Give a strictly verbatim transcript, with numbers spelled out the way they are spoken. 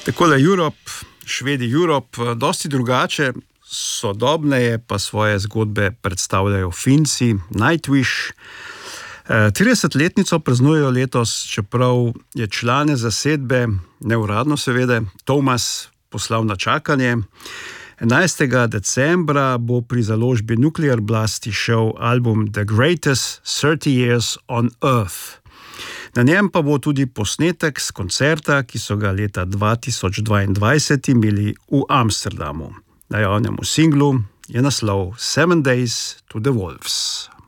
Takole Europe, Švedi Europe, dosti drugače, sodobneje pa svoje zgodbe predstavljajo Finci, Nightwish. tridesetletnico praznujejo letos, čeprav je člane zasedbe, neuradno seveda, Thomas poslal na čakanje. enajstega decembra bo pri založbi Nuclear Blast izšel album The Greatest thirty Years on Earth. Na njem pa bo tudi posnetek z koncerta, ki so ga leta dva tisoč dvaindvajset imeli v Amsterdamu. Na javnemu singlu je naslov Seven Days to the Wolves.